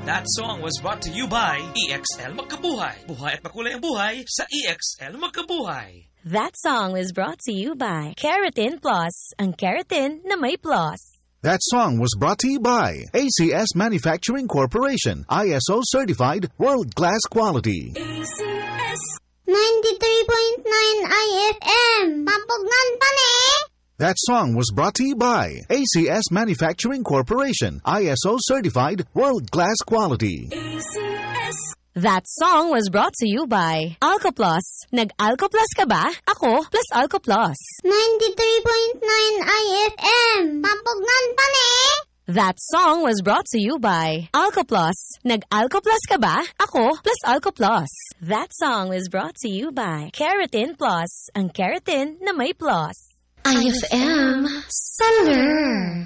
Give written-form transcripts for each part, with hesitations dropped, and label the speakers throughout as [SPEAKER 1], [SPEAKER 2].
[SPEAKER 1] That song was brought to you by EXL Magkabuhay. Buhay at makulay ang buhay sa EXL Magkabuhay.
[SPEAKER 2] That song was brought to you by Keratin Plus, ang keratin na may plus.
[SPEAKER 3] That song was brought to you by ACS Manufacturing Corporation, ISO certified, world-class quality.
[SPEAKER 4] ACS 93.9 IFM, Papugnan pa ni!
[SPEAKER 3] That song was brought to you by ACS Manufacturing Corporation, ISO certified, world-class quality.
[SPEAKER 4] ACS.
[SPEAKER 2] That song was brought to you by Alco Plus. Nag-Alco Plus ka ba? Ako plus Alco Plus.
[SPEAKER 4] 93.9 IFM, Papugnan pa ni!
[SPEAKER 2] That song was brought to you by Alco Plus. Nag-Alco Plus ka ba? Ako plus Alco Plus. That song was brought to you by Keratin Plus, ang keratin na may plus.
[SPEAKER 4] IFM Solar.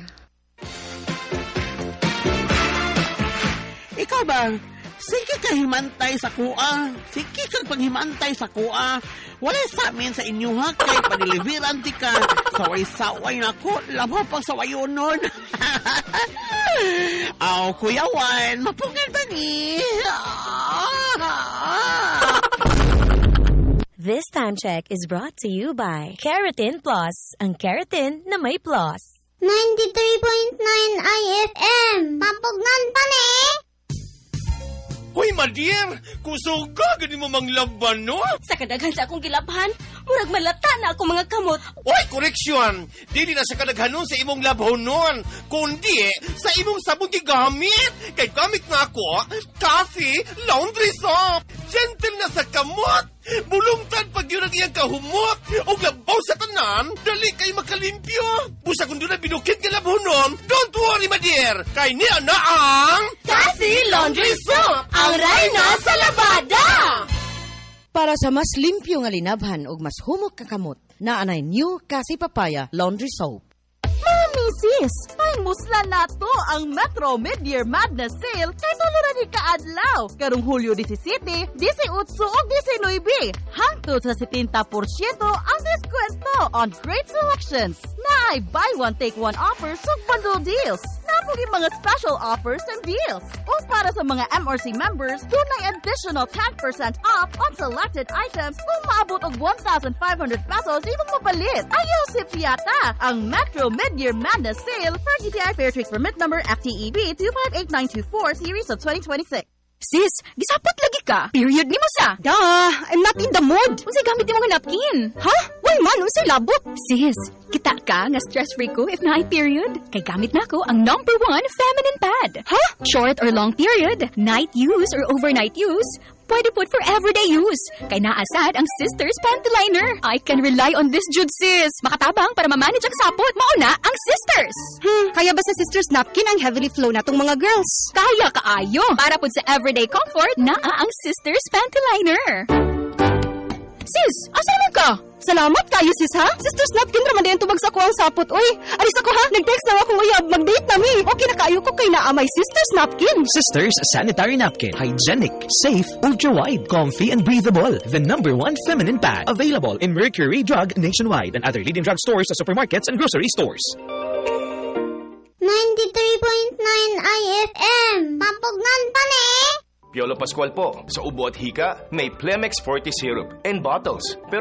[SPEAKER 5] Ikaw ba? Sige ka himantay sa kuha. Sige kang paghimantay sa kuha. Walay sa amin sa inyo ha. Kay paniliviran ti ka. Saway-saway na ko. Lama pang sawayonon. Aw, Kuya Juan. Mapungan ba ni?
[SPEAKER 2] This time check is brought to you by Keratin Plus, ang keratin na may plus.
[SPEAKER 4] 93.9 IFM, Papugnan pa ni!
[SPEAKER 6] Hoy, Madier! Kusog ka! Gani mo manglaban, no?
[SPEAKER 7] Sa kadaghan sa akong gilabhan, murag malata na ako mga kamot.
[SPEAKER 6] Oy, koreksyon! Dili na sa kadaghanon sa imong labhonon, kundi sa imong sabong gigamit. Kay gamit na ako, coffee, laundry soap. Gentle na sa kamot. Bulungtan pag yun ang iyang kahumot. O labaw sa tanan, dali kay makalimpyo. Busa kung doon na binukit nga labhonon, don't worry, Madier! Kay niya na ang...
[SPEAKER 7] Coffee Laundry Soap! Ang rayna sa labada!
[SPEAKER 8] Para sa mas limpyo nga linabhan ug mas humok ka kamot, naanay new Kasi Papaya Laundry Soap.
[SPEAKER 9] Mami sis, ay musla na to ang Metro Mid-Year Madness Sale kay tuluran ni kaadlaw. Karong Hulyo 17, 18 ug 19, hangtod sa 70% ang diskwento on great selections. Naay buy one take one offers ug bundle deals. Napugi mga special offers and deals. O para sa mga MRC members, dunay additional 10% off on selected items kung maabot og 1,500 pesos imong mapalit. Ayaw si Piata ang Metro Mid-Year Madness Sale for GTI Fairtrade permit number FTEB 258924 series of 2026.
[SPEAKER 7] Sis, gisapot lagi ka. Period ni mo sa.
[SPEAKER 9] I'm not in the mood.
[SPEAKER 7] Unsay gamit mo nga napkin?
[SPEAKER 9] Ha? Why man? Unsay labot?
[SPEAKER 7] Sis, kita ka nga stress-free ko if na period. Kay gamit na ko ang #1 feminine pad.
[SPEAKER 9] Ha?
[SPEAKER 7] Short or long period, night use or overnight use, pwede put for everyday use. Kay naasad ang Sisters Panty Liner. I can rely on this jud, sis. Makatabang para ma-manage ang sapot. Mauna ang Sisters.
[SPEAKER 9] Kaya ba sa Sisters Napkin ang heavily flow natong mga girls?
[SPEAKER 7] Kaya kaayo. Para pud sa everyday comfort, naa ang Sisters Panty Liner. Sis, asa naman ka?
[SPEAKER 9] Salamat kayo sis ha? Sisters Napkin raman din tubag sa ko ang sapot. Uy, aris ako ha? Nag-text na akong uyab. Mag-date nami. Okay na kayo ko kay naamay Sisters Napkin.
[SPEAKER 1] Sisters Sanitary Napkin. Hygienic, safe, ultra-wide, comfy, and breathable. The #1 feminine pad. Available in Mercury Drug nationwide and other leading drug stores, supermarkets, and grocery stores.
[SPEAKER 4] 93.9 IFM, Papugnan pa ni!
[SPEAKER 10] Piolo Pascual po. Sa ubo at hika, may Plemex Forte Syrup and bottles. Pero